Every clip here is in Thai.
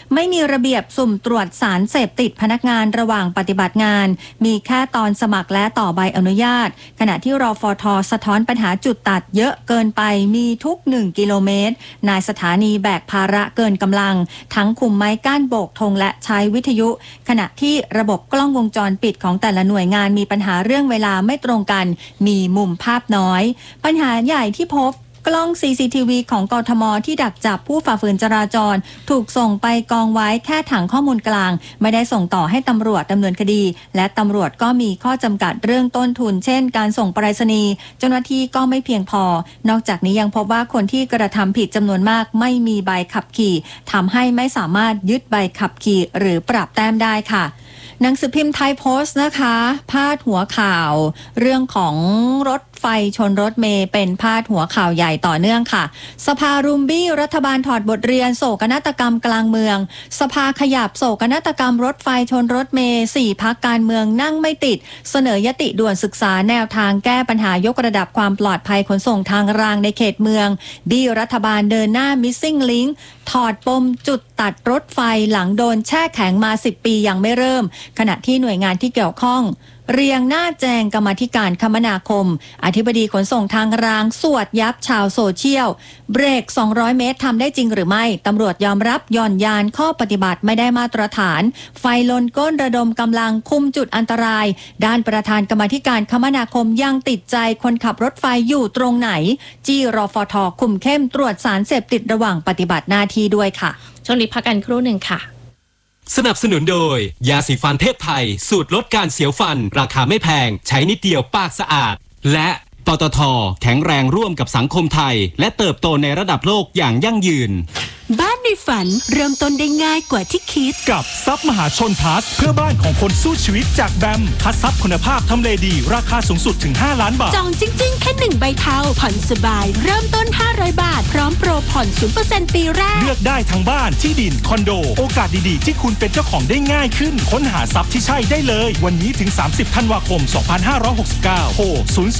ไม่มีระเบียบสุ่มตรวจสารเสพติดพนักงานระหว่างปฏิบัติงานมีแค่ตอนสมัครและต่อใบอนุญาตขณะที่รฟท.สะท้อนปัญหาจุดตัดเยอะเกินไปมีทุก1กิโลเมตรนายสถานีแบกภาระเกินกำลังทั้งคุมไม้ก้านโบกธงและใช้วิทยุขณะที่ระบบกล้องวงจรปิดของแต่ละหน่วยงานมีปัญหาเรื่องเวลาไม่ตรงกันมีมุมภาพน้อยปัญหาใหญ่ที่พบกล้อง CCTV ของกทม.ที่ดักจับผู้ฝ่าฝืนจราจรถูกส่งไปกองไว้แค่ถังข้อมูลกลางไม่ได้ส่งต่อให้ตำรวจดำเนินคดีและตำรวจก็มีข้อจำกัดเรื่องต้นทุนเช่นการส่งไปรษณีย์เจ้าหน้าที่ก็ไม่เพียงพอนอกจากนี้ยังพบว่าคนที่กระทำผิดจำนวนมากไม่มีใบขับขี่ทำให้ไม่สามารถยึดใบขับขี่หรือปรับแต้มได้ค่ะหนังสือพิมพ์ไทยโพสต์นะคะพาดหัวข่าวเรื่องของรถไฟชนรถเมล์เป็นพาดหัวข่าวใหญ่ต่อเนื่องค่ะสภารุมบี้รัฐบาลถอดบทเรียนโศกนาฏกรรมกลางเมืองสภาขยับโศกนาฏกรรมรถไฟชนรถเมล์4พรรคการเมืองนั่งไม่ติดเสนอยติด่วนศึกษาแนวทางแก้ปัญหายกระดับความปลอดภัยขนส่งทางรางในเขตเมืองบี้รัฐบาลเดินหน้า Missing Link ถอดปมจุดตัดรถไฟหลังโดนแช่แข็งมา10ปียังไม่เริ่มขณะที่หน่วยงานที่เกี่ยวข้องเรียงหน้าแจงกรรมาธิการคมนาคมอธิบดีขนส่งทางรางสวดยับชาวโซเชียลเบรก200เมตรทำได้จริงหรือไม่ตำรวจยอมรับหย่อนยานข้อปฏิบัติไม่ได้มาตรฐานไฟลนก้นระดมกำลังคุมจุดอันตรายด้านประธานกรรมาธิการคมนาคมยังติดใจคนขับรถไฟอยู่ตรงไหนจี้รฟท.คุมเข้มตรวจสารเสพติดระหว่างปฏิบัติหน้าที่ด้วยค่ะช่วงนี้พักกันครู่หนึ่งค่ะสนับสนุนโดยยาสีฟันเทพไทยสูตรลดการเสียวฟันราคาไม่แพงใช้นิดเดียวปากสะอาดและปตท.แข็งแรงร่วมกับสังคมไทยและเติบโตในระดับโลกอย่างยั่งยืนบ้านในฝันเริ่มต้นได้ง่ายกว่าที่คิดกับทรัพย์มหาชนพลัสเพื่อบ้านของคนสู้ชีวิตจากแบมคัดทรัพย์คุณภาพทำเลดีราคาสูงสุดถึง5ล้านบาทจองจริงๆแค่1ใบเทาผ่อนสบายเริ่มต้น500บาทพร้อมโปรผ่อน 0% ปีแรกเลือกได้ทั้งบ้านที่ดินคอนโดโอกาสดีๆที่คุณเป็นเจ้าของได้ง่ายขึ้นค้นหาทรัพย์ที่ใช่ได้เลยวันนี้ถึง30ธันวาคม2569โทร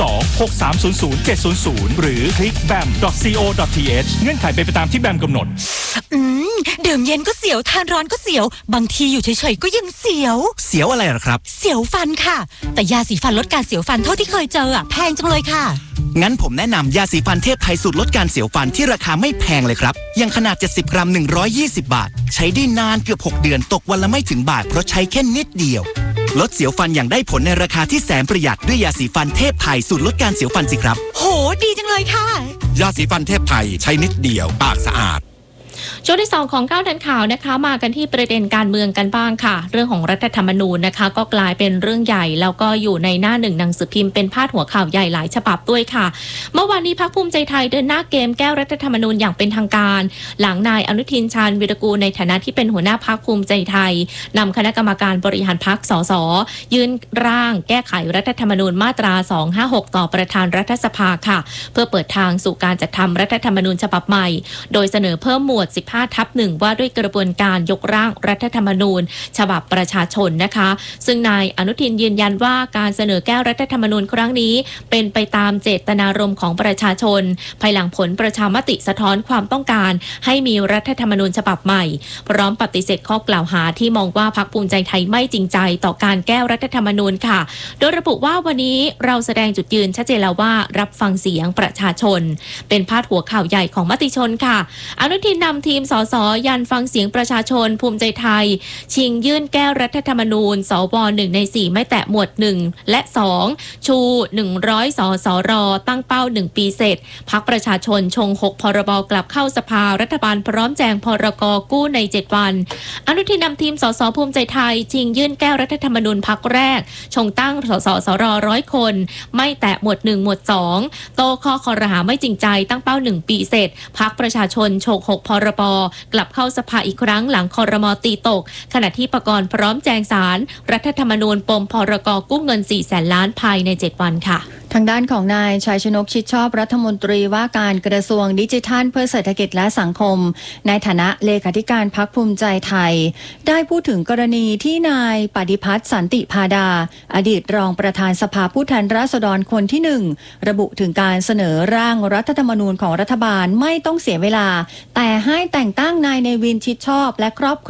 02-6300-700หรือคลิก bam.co.th เงื่อนไขเป็นไปตามที่แบมกำหนดดื่มเย็นก็เสียวทานร้อนก็เสียวบางทีอยู่เฉยๆก็ยังเสียวอะไรหรอครับเสียวฟันค่ะแต่ยาสีฟันลดการเสียวฟันเท่าที่เคยเจอแพงจังเลยค่ะงั้นผมแนะนำยาสีฟันเทพไทยสูตรลดการเสียวฟันที่ราคาไม่แพงเลยครับอย่างขนาด70กรัม120บาทใช้ได้นานเกือบ6เดือนตกวันละไม่ถึงบาทเพราะใช้แค่นิดเดียวลดเสียวฟันอย่างได้ผลในราคาที่แสนประหยัดด้วยยาสีฟันเทพไทยสูตรลดการเสียวฟันสิครับโหดีจังเลยค่ะยาสีฟันเทพไทยใช้นิดเดียวปากสะอาดช่วงที่2ของ9ทันข่าวนะคะมากันที่ประเด็นการเมืองกันบ้างค่ะเรื่องของรัฐธรรมนูญนะคะก็กลายเป็นเรื่องใหญ่แล้วก็อยู่ในหน้าหนึ่งหนังสือพิมพ์เป็นพาดหัวข่าวใหญ่หลายฉบับด้วยค่ะเมื่อวานนี้พรรคภูมิใจไทยเดินหน้าเกมแก้รัฐธรรมนูญอย่างเป็นทางการหลังนายอนุทินชาญวีรกูลในฐานะที่เป็นหัวหน้าพรรคภูมิใจไทยนำคณะกรรมการบริหารพรรคสสยื่นร่างแก้ไขรัฐธรรมนูญมาตรา256ต่อประธานรัฐสภาค่ะเพื่อเปิดทางสู่การจัดทำรัฐธรรมนูญฉบับใหม่โดยเสนอเพิ่มหมวด15/1ว่าด้วยกระบวนการยกร่างรัฐธรรมนูญฉบับประชาชนนะคะซึ่งนายอนุทินยืนยันว่าการเสนอแก้รัฐธรรมนูญครั้งนี้เป็นไปตามเจตนารมณ์ของประชาชนภายหลังผลประชามติสะท้อนความต้องการให้มีรัฐธรรมนูญฉบับใหม่พร้อมปฏิเสธข้อกล่าวหาที่มองว่าพรรคภูมิใจไทยไม่จริงใจต่อการแก้รัฐธรรมนูญค่ะโดยระบุว่าวันนี้เราแสดงจุดยืนชัดเจนแล้วว่ารับฟังเสียงประชาชนเป็นพาดหัวข่าวใหญ่ของมติชนค่ะอนุทินนำทีมสสยันฟังเสียงประชาชนภูมิใจไทยชิงยื่นแก้รัฐธรรมนูญสว1 ใน 4ไม่แตะหมวด1และ2ชู100สสรตั้งเป้า1ปีเสร็จพรรคประชาชนชง6พรบกลับเข้าสภารัฐบาลพร้อมแจงพรกกู้ใน7วันอนุทินนำทีมสสภูมิใจไทยชิงยื่นแก้รัฐธรรมนูญพรรคแรกชงตั้งสสร100คนไม่แตะหมวด1หมวด2โตข้อคอรหาไม่จริงใจตั้งเป้า1ปีเสร็จพรรคประชาชนชง6พรบกลับเข้าสภาอีกครั้งหลังครม.ตีตกขณะที่ประกรณ์พร้อมแจงสารรัฐธรรมนูญปมพรกกู้เงิน 400,000 ล้านภายใน7วันค่ะทางด้านของนายชัยชนกชิดชอบรัฐมนตรีว่าการกระทรวงดิจิทัลเพื่อเศรษฐกิจและสังคมในฐานะเลขาธิการพรรคภูมิใจไทยได้พูดถึงกรณีที่นายปฏิพัฒน์สันติพาดาอดีตรองประธานสภาผู้แทนราษฎรคนที่1ระบุถึงการเสนอร่างรัฐธรรมนูญของรัฐบาลไม่ต้องเสียเวลาแต่ให้แต่งตั้งนายเนวินชิดชอบและครอบ